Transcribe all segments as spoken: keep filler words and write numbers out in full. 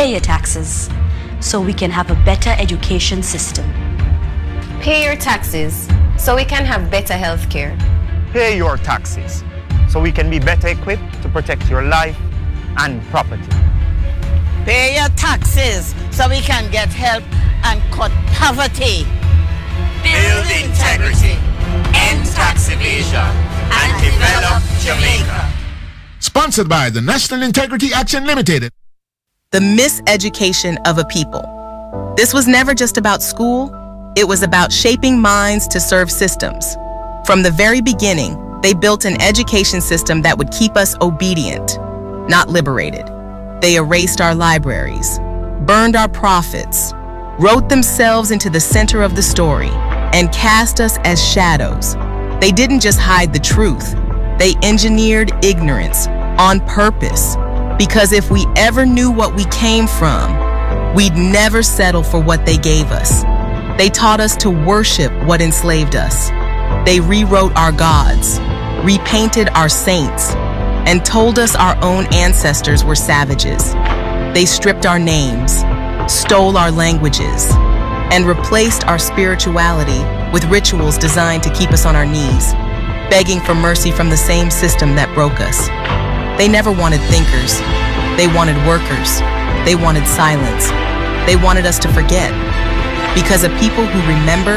Pay your taxes so we can have a better education system. Pay your taxes so we can have better health care. Pay your taxes so we can be better equipped to protect your life and property. Pay your taxes so we can get help and cut poverty. Build integrity, end tax evasion, and develop Jamaica. Sponsored by the National Integrity Action Limited. The miseducation of a people. This was never just about school, it was about shaping minds to serve systems. From the very beginning, they built an education system that would keep us obedient, not liberated. They erased our libraries, burned our prophets, wrote themselves into the center of the story, and cast us as shadows. They didn't just hide the truth, they engineered ignorance on purpose. Because if we ever knew what we came from, we'd never settle for what they gave us. They taught us to worship what enslaved us. They rewrote our gods, repainted our saints, and told us our own ancestors were savages. They stripped our names, stole our languages, and replaced our spirituality with rituals designed to keep us on our knees, begging for mercy from the same system that broke us. They never wanted thinkers. They wanted workers. They wanted silence. They wanted us to forget. Because a people who remember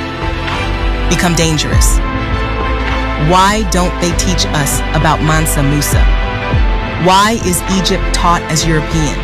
become dangerous. Why don't they teach us about Mansa Musa? Why is Egypt taught as European?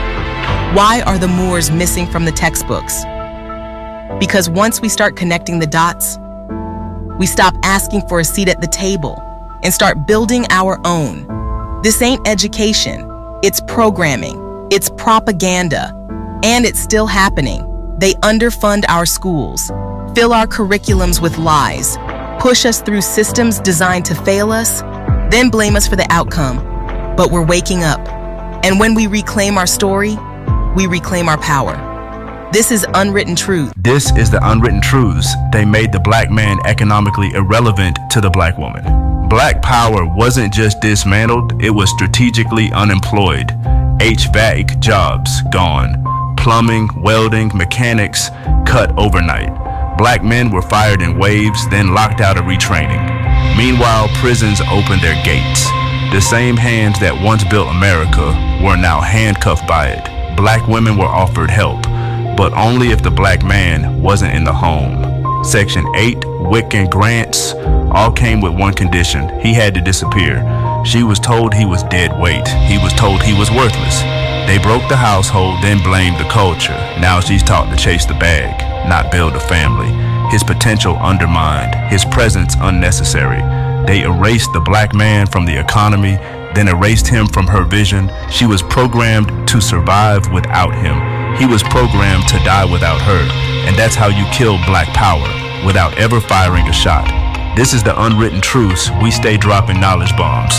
Why are the Moors missing from the textbooks? Because once we start connecting the dots, we stop asking for a seat at the table and start building our own. This ain't education, it's programming, it's propaganda, and it's still happening. They underfund our schools, fill our curriculums with lies, push us through systems designed to fail us, then blame us for the outcome. But we're waking up, and when we reclaim our story, we reclaim our power. This is unwritten truth. This is the unwritten truths. They made the black man economically irrelevant to the black woman. Black power wasn't just dismantled, it was strategically unemployed. H V A C jobs gone. Plumbing, welding, mechanics cut overnight. Black men were fired in waves, then locked out of retraining. Meanwhile, prisons opened their gates. The same hands that once built America were now handcuffed by it. Black women were offered help, but only if the black man wasn't in the home. Section eight, W I C, and grants all came with one condition. He had to disappear. She was told he was dead weight. He was told he was worthless. They broke the household, then blamed the culture. Now she's taught to chase the bag, not build a family. His potential undermined, his presence unnecessary. They erased the black man from the economy, then erased him from her vision. She was programmed to survive without him. He was programmed to die without her. And that's how you kill black power, without ever firing a shot. This is the unwritten truths. We stay dropping knowledge bombs.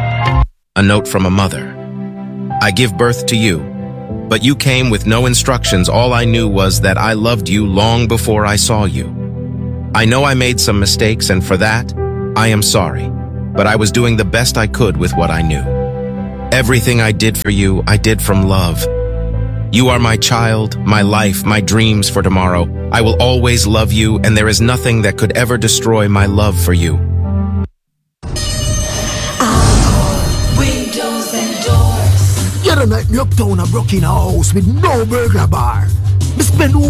A note from a mother. I give birth to you, but you came with no instructions. All I knew was that I loved you long before I saw you. I know I made some mistakes, and for that, I am sorry, but I was doing the best I could with what I knew. Everything I did for you, I did from love. You are my child, my life, my dreams for tomorrow. I will always love you, and there is nothing that could ever destroy my love for you. Windows and doors. You don't like me uptown a broken house with no burglar bar. Me spend